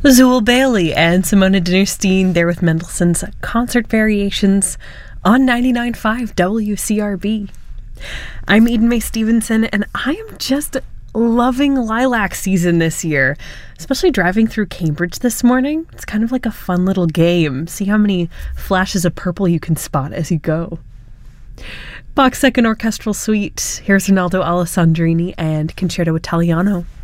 Zool Bailey and Simona Dinnerstein there with Mendelssohn's Concert Variations on 99.5 WCRB. I'm Eden Mae Stevenson, and I am just loving lilac season this year, especially driving through Cambridge this morning. It's kind of like a fun little game. See how many flashes of purple you can spot as you go. Bach's Second Orchestral Suite. Here's Rinaldo Alessandrini and Concerto Italiano.